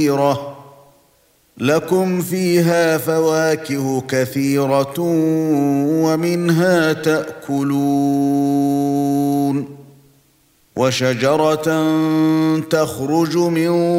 لكم فيها فواكه كثيرة ومنها تأكلون وشجرة تخرج من